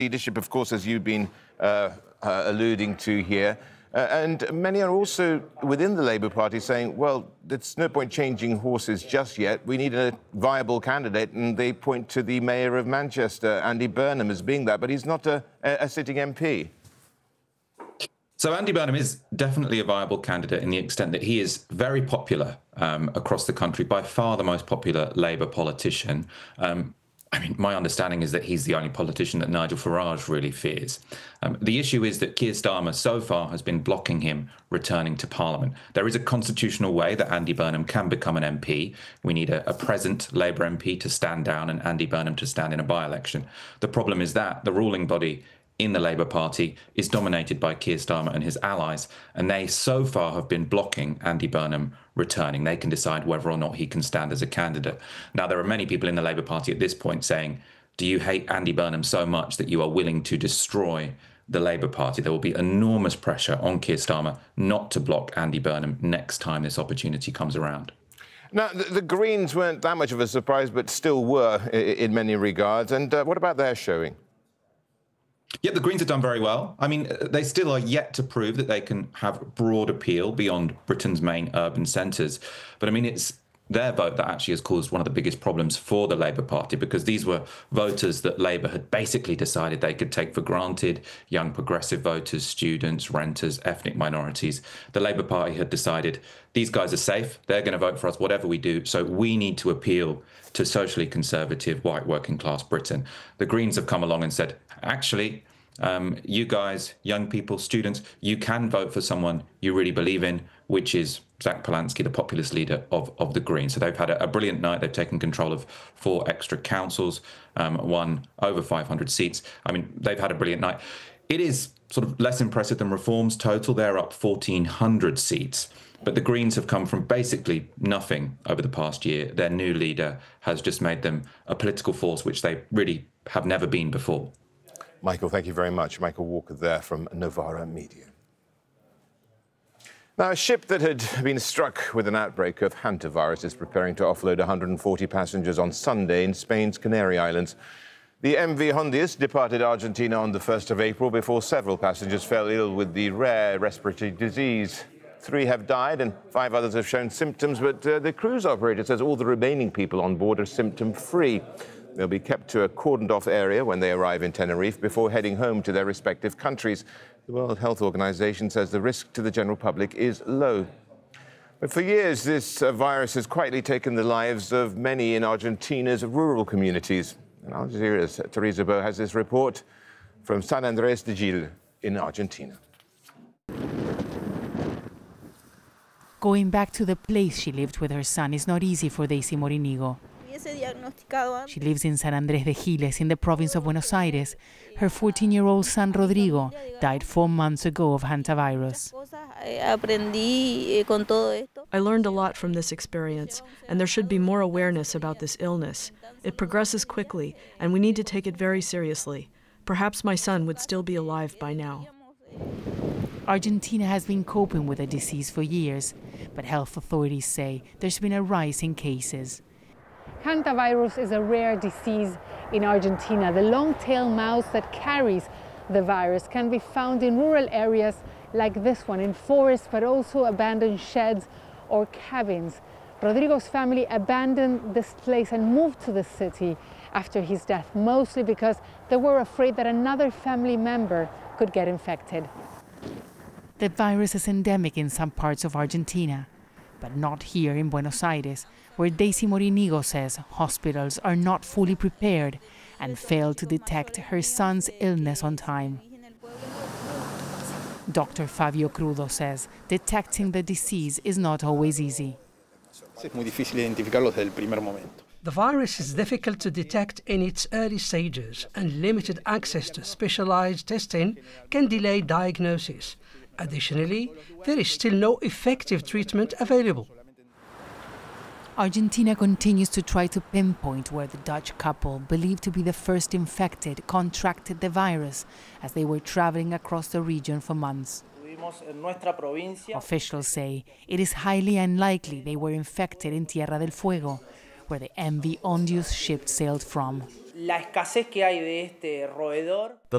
Leadership, of course, as you've been alluding to here. And many are also within the Labour Party saying, well, there's no point changing horses just yet. We need a viable candidate. And they point to the Mayor of Manchester, Andy Burnham, as being that. But he's not a sitting MP. So Andy Burnham is definitely a viable candidate in the extent that he is very popular across the country, by far the most popular Labour politician. I mean, my understanding is that he's the only politician that Nigel Farage really fears. The issue is that Keir Starmer so far has been blocking him returning to Parliament. There is a constitutional way that Andy Burnham can become an MP. We need a present Labour MP to stand down and Andy Burnham to stand in a by-election. The problem is that the ruling body in the Labour Party is dominated by Keir Starmer and his allies, and they so far have been blocking Andy Burnham returning. They can decide whether or not he can stand as a candidate. Now, there are many people in the Labour Party at this point saying, do you hate Andy Burnham so much that you are willing to destroy the Labour Party? There will be enormous pressure on Keir Starmer not to block Andy Burnham next time this opportunity comes around. Now, the Greens weren't that much of a surprise, but still were in many regards. And what about their showing? Yeah, the Greens have done very well. I mean, they still are yet to prove that they can have broad appeal beyond Britain's main urban centres. But I mean, it's their vote that actually has caused one of the biggest problems for the Labour Party, because these were voters that Labour had basically decided they could take for granted: young progressive voters, students, renters, ethnic minorities. The Labour Party had decided these guys are safe, they're going to vote for us whatever we do, so we need to appeal to socially conservative, white working class Britain. The Greens have come along and said, actually, you guys, young people, students, you can vote for someone you really believe in, which is Zach Polansky, the populist leader of the Greens. So they've had a brilliant night. They've taken control of 4 extra councils, won over 500 seats. I mean, they've had a brilliant night. It is sort of less impressive than Reform's total. They're up 1,400 seats. But the Greens have come from basically nothing over the past year. Their new leader has just made them a political force which they really have never been before. Michael, thank you very much. Michael Walker there from Novara Media. Now, a ship that had been struck with an outbreak of hantavirus is preparing to offload 140 passengers on Sunday in Spain's Canary Islands. The MV Hondius departed Argentina on the 1st of April before several passengers fell ill with the rare respiratory disease. 3 have died and 5 others have shown symptoms, but the cruise operator says all the remaining people on board are symptom-free. They'll be kept to a cordoned-off area when they arrive in Tenerife before heading home to their respective countries. The World Health Organization says the risk to the general public is low. But for years, this virus has quietly taken the lives of many in Argentina's rural communities. And Al Jazeera's Teresa Bo has this report from San Andrés de Gil in Argentina. Going back to the place she lived with her son is not easy for Daisy Morinigo. She lives in San Andrés de Giles in the province of Buenos Aires. Her 14-year-old son Rodrigo died 4 months ago of hantavirus. I learned a lot from this experience, and there should be more awareness about this illness. It progresses quickly, and we need to take it very seriously. Perhaps my son would still be alive by now. Argentina has been coping with the disease for years, but health authorities say there's been a rise in cases. Hantavirus is a rare disease in Argentina. The long-tailed mouse that carries the virus can be found in rural areas like this one, in forests, but also abandoned sheds or cabins. Rodrigo's family abandoned this place and moved to the city after his death, mostly because they were afraid that another family member could get infected. The virus is endemic in some parts of Argentina, but not here in Buenos Aires, where Daisy Morinigo says hospitals are not fully prepared and fail to detect her son's illness on time. Dr. Fabio Crudo says detecting the disease is not always easy. The virus is difficult to detect in its early stages, and limited access to specialized testing can delay diagnosis. Additionally, there is still no effective treatment available. Argentina continues to try to pinpoint where the Dutch couple, believed to be the first infected, contracted the virus as they were traveling across the region for months. Officials say it is highly unlikely they were infected in Tierra del Fuego, where the MV Hondius ship sailed from. La escasez que hay de este roedor.